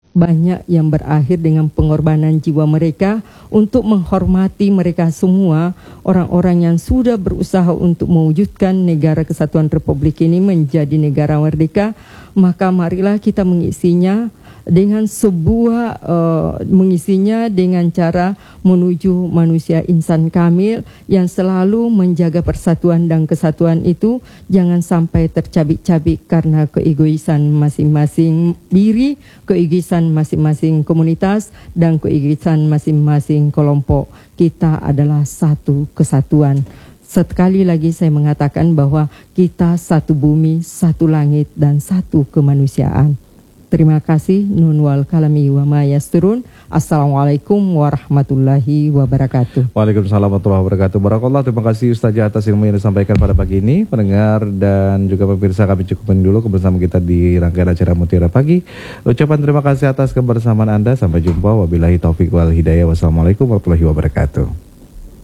banyak yang berakhir dengan pengorbanan jiwa mereka untuk menghormati mereka semua, orang-orang yang sudah berusaha untuk mewujudkan negara kesatuan Republik ini menjadi negara merdeka. Maka marilah kita mengisinya dengan dengan cara menuju manusia insan kamil yang selalu menjaga persatuan dan kesatuan itu jangan sampai tercabik-cabik karena keegoisan masing-masing diri, keegoisan masing-masing komunitas dan keegoisan masing-masing kelompok. Kita adalah satu kesatuan. Sekali lagi saya mengatakan bahwa kita satu bumi, satu langit dan satu kemanusiaan. Terima kasih. Nun wal kalami wa ma yasturun. Assalamualaikum warahmatullahi wabarakatuh. Waalaikumsalam warahmatullahi wabarakatuh. Barakallah, terima kasih Ustazah atas ilmu yang disampaikan pada pagi ini. Pendengar dan juga pemirsa, kami cukupkan dulu kebersamaan kita di rangkaian acara Mutiara Pagi. Ucapan terima kasih atas kebersamaan Anda. Sampai jumpa. Wabillahi taufik wal hidayah. Wassalamualaikum warahmatullahi wabarakatuh.